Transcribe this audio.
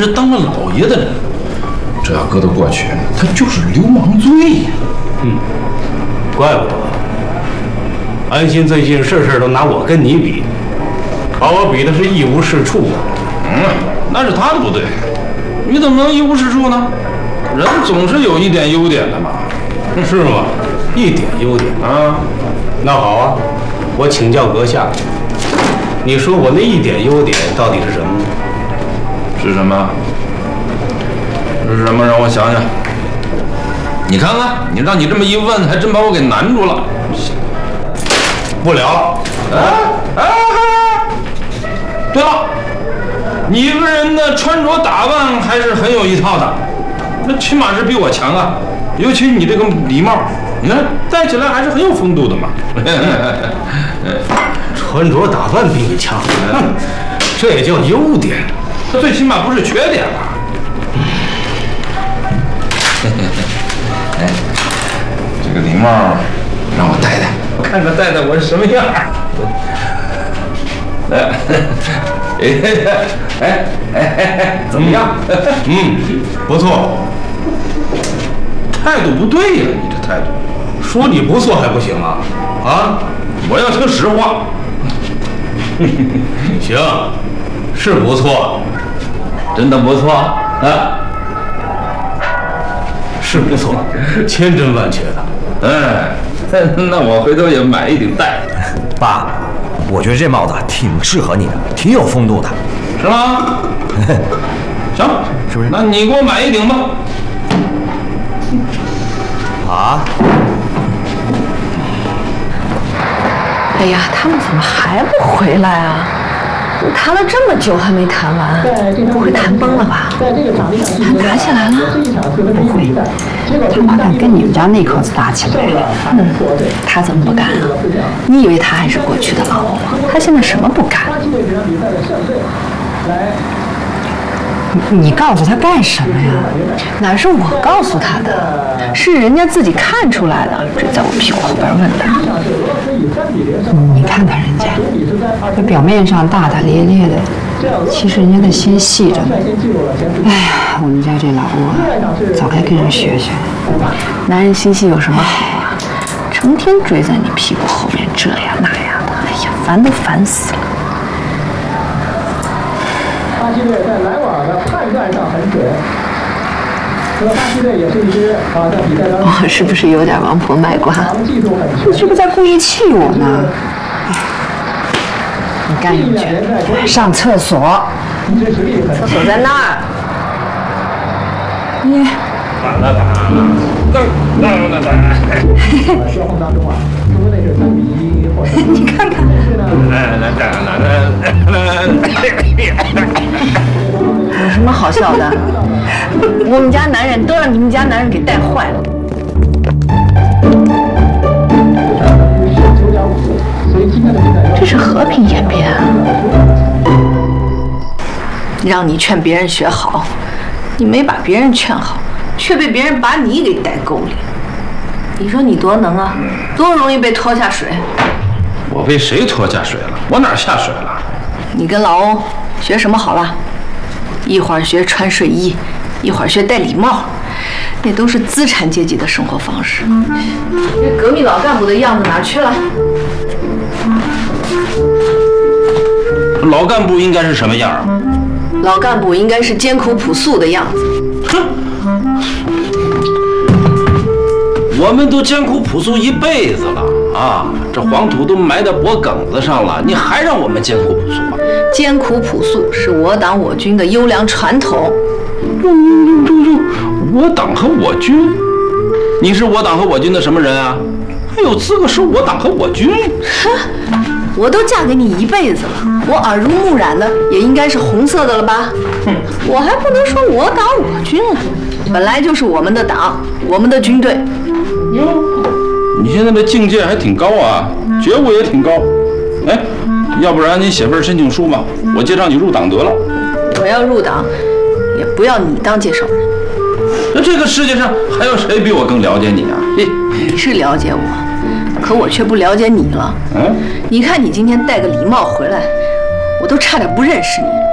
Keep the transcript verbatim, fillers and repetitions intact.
是当了老爷的人，这要搁到过去，他就是流氓罪呀。 嗯，怪不得安心最近事事都拿我跟你比，把我比的是一无是处啊。 嗯，那是他的不对，你怎么能一无是处呢？人总是有一点优点的嘛。 是吗？一点优点啊？那好啊，我请教阁下，你说我那一点优点到底是什么？ 是什么？是什么？让我想想。你看看，你让你这么一问，还真把我给难住了。 不聊了。 哎哎，对了，你一个人的穿着打扮还是很有一套的，那起码是比我强啊。尤其你这个礼帽，你看戴起来还是很有风度的嘛。 穿着打扮比你强，哼，这也叫优点， 最起码不是缺点吧？哎，这个礼帽让我戴戴，我看看戴戴我是什么样。哎，哎哎哎哎，怎么样？ 嗯，不错。 态度不对呀，你这态度。 说你不错还不行啊？啊， 我要听实话。 行，是不错， 真的不错啊， 是不错，千真万确的。 哎，那我回头也买一顶戴。 爸，我觉得这帽子挺适合你的，挺有风度的， 是吗？行， 是不是？ 那你给我买一顶吧。 啊？ 哎呀，他们怎么还不回来啊？我谈了这么久还没谈完，不会谈崩了吧？谈打起来了？ 不会，他把敢跟你们家那口子打起来了。 嗯，他怎么不干啊？你以为他还是过去的老欧啊？他现在什么不干？ 你你告诉他干什么呀？ 哪是我告诉他的，是人家自己看出来的，追在我屁股后边问的。 你看看人家，这表面上大大咧咧的，其实人家的心细着呢。哎呀，我们家这老欧啊，早该跟人学学。 男人心细有什么好啊？成天追在你屁股后面这样那样的，哎呀，烦都烦死了。 巴西队在来往的判断上很准。那么巴西队也是一支啊，在比赛当中， 我是不是有点王婆卖瓜？ 技术很你全。 是不是在故意气我呢？你干什么去？上厕所。 支持力很厕所在那儿。 你打了打了，那那那那。 交锋当中啊，中国队是三比一获胜。 你看看。 来来来来来来。 有什么好笑的？我们家男人都让你们家男人给带坏了。这是和平演变啊！让你劝别人学好，你没把别人劝好，却被别人把你给带沟里。你说你多能啊？多容易被拖下水？ 我被谁拖下水了？我哪儿下水了？ 你跟老欧学什么好了？一会儿学穿睡衣，一会儿学戴礼帽，那都是资产阶级的生活方式。这革命老干部的样子哪儿去了？ 老干部应该是什么样啊？ 老干部应该是艰苦朴素的样子。 哼，我们都艰苦朴素一辈子了啊，这黄土都埋在脖梗子上了，你还让我们艰苦朴素啊？ 艰苦朴素是我党我军的优良传统。 呦呦呦呦！我党和我军，你是我党和我军的什么人啊？还有资格说我党和我军？ 哼，我都嫁给你一辈子了，我耳濡目染的也应该是红色的了吧？哼，我还不能说我党我军了，本来就是我们的党，我们的军队。 哟，你现在的境界还挺高啊，觉悟也挺高。哎，要不然你写份申请书吧，我介绍你入党得了。 我要入党，也不要你当介绍人。 那这个世界上还有谁比我更了解你啊？嘿， 你是了解我，可我却不了解你了。 嗯， 你看你今天戴个礼帽回来，我都差点不认识你了。